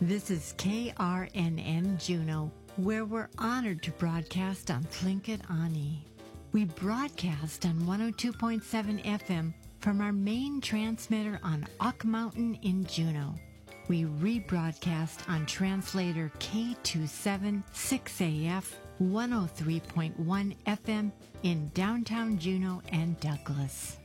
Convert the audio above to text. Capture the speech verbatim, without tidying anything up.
This is K R N N Juneau, where we're honored to broadcast on Tlingit Ani. We broadcast on one oh two point seven F M from our main transmitter on Uck Mountain in Juneau. We rebroadcast on translator K two seven six A F one oh three point one F M in downtown Juneau and Douglas.